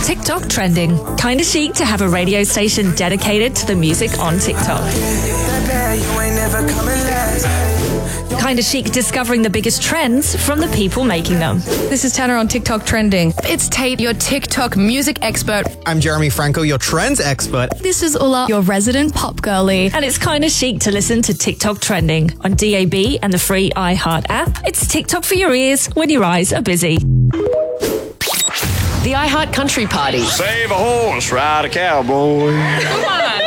TikTok trending. Kinda chic to have a radio station dedicated to the music on TikTok. Kinda chic discovering the biggest trends from the people making them. This is Tanner on TikTok trending. It's Tate, your TikTok music expert. I'm Jeremy Franco, your trends expert. This is Ulla, your resident pop girly. And it's kinda chic to listen to TikTok trending on DAB and the free iHeart app. It's TikTok for your ears when your eyes are busy. The iHeart Country Party. Save a horse, ride a cowboy. Come on.